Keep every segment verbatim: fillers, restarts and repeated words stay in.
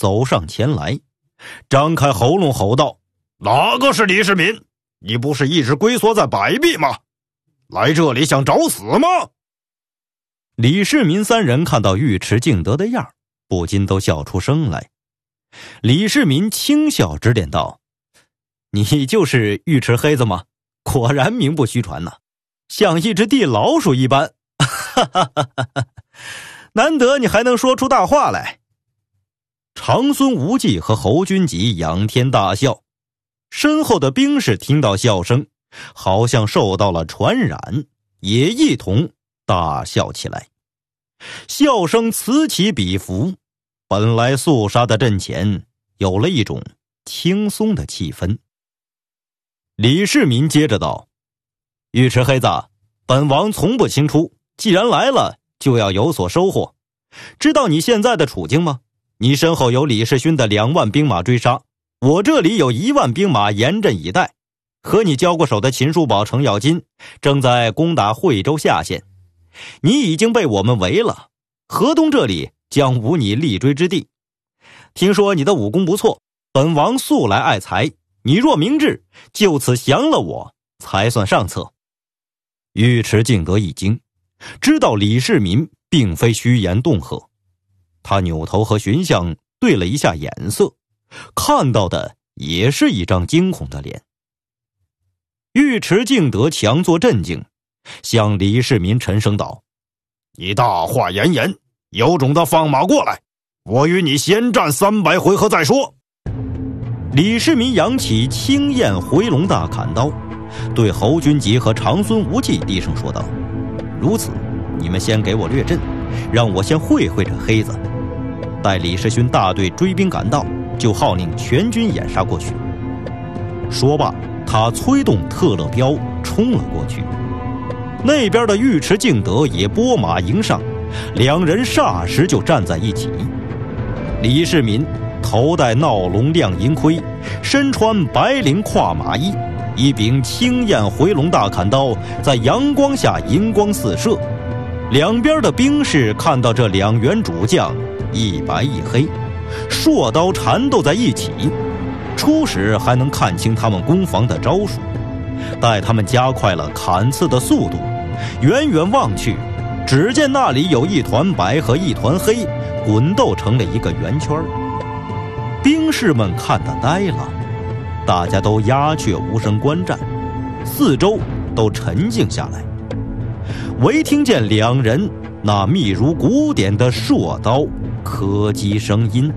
走上前来，张开喉咙吼道：哪个是李世民？你不是一直龟缩在摆壁吗？来这里想找死吗？李世民三人看到尉迟敬德的样，不禁都笑出声来。李世民轻笑指点道：你就是尉迟黑子吗？果然名不虚传呐、啊，像一只地老鼠一般。哈哈哈哈，难得你还能说出大话来。长孙无忌和侯君集仰天大笑，身后的兵士听到笑声，好像受到了传染，也一同大笑起来。笑声此起彼伏，本来肃杀的阵前有了一种轻松的气氛。李世民接着道：尉迟黑子，本王从不轻出，既然来了就要有所收获。知道你现在的处境吗？你身后有李世勋的两万兵马追杀，我这里有一万兵马严阵以待。和你交过手的秦叔宝、程咬金正在攻打惠州下县，你已经被我们围了，河东这里将无你立锥之地。听说你的武功不错，本王素来爱才，你若明智，就此降了我，才算上策。尉迟敬德一惊，知道李世民并非虚言恫吓，他扭头和荀相对了一下眼色，看到的也是一张惊恐的脸。尉迟敬德强作镇静，向李世民沉声道：你大话炎炎，有种的放马过来，我与你先战三百回合再说。李世民扬起青焰回龙大砍刀，对侯君集和长孙无忌低声说道：如此，你们先给我略阵，让我先会会这黑子。待李世勋大队追兵赶到，就号令全军掩杀过去。说罢，他催动特勒彪冲了过去。那边的尉迟敬德也拨马迎上，两人霎时就站在一起。李世民头戴闹龙亮银盔，身穿白绫跨马衣，一柄青焰回龙大砍刀在阳光下银光四射。两边的兵士看到这两员主将一白一黑，硕刀缠斗在一起，初时还能看清他们攻防的招数，待他们加快了砍刺的速度，远远望去，只见那里有一团白和一团黑滚斗成了一个圆圈。兵士们看得呆了，大家都鸦雀无声观战，四周都沉静下来，唯听见两人那密如鼓点的硕刀磕击声音。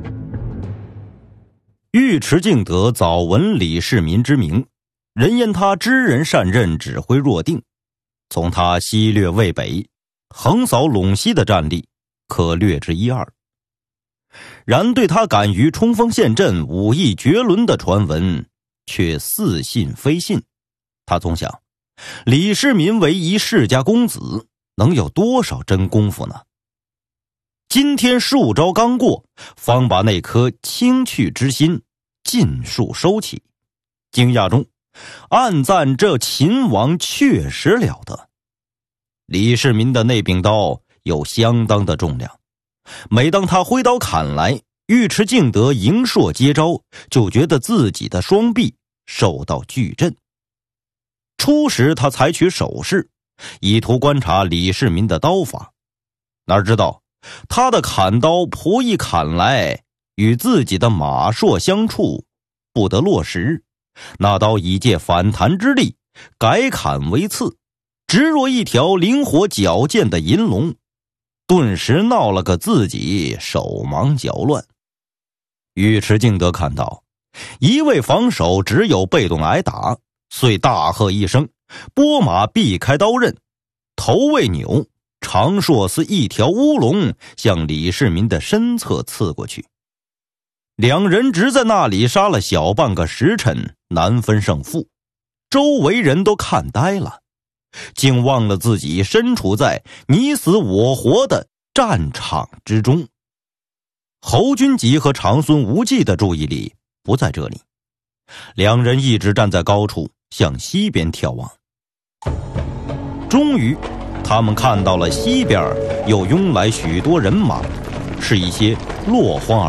尉迟敬德早闻李世民之名，人言他知人善任，指挥若定，从他西掠渭北，横扫陇西的战力可略知一二。然对他敢于冲锋陷阵、武艺绝伦的传闻却似信非信。他总想，李世民为一世家公子，能有多少真功夫呢？今天数招刚过，方把那颗清去之心尽数收起，惊讶中暗赞这秦王确实了得。李世民的那柄刀有相当的重量，每当他挥刀砍来，尉迟敬德迎槊接招，就觉得自己的双臂受到巨震。初时他采取手势，以图观察李世民的刀法，哪知道他的砍刀仆一砍来，与自己的马槊相触，不得落实，那刀已借反弹之力改砍为刺，直若一条灵活矫健的银龙，顿时闹了个自己手忙脚乱。尉迟敬德看到一味防守只有被动挨打，遂大喝一声，拨马避开刀刃，头未扭，长槊似一条乌龙向李世民的身侧刺过去。两人直在那里杀了小半个时辰，难分胜负，周围人都看呆了，竟忘了自己身处在你死我活的战场之中。侯君集和长孙无忌的注意力不在这里，两人一直站在高处向西边眺望。终于他们看到了西边又拥来许多人马，是一些落荒而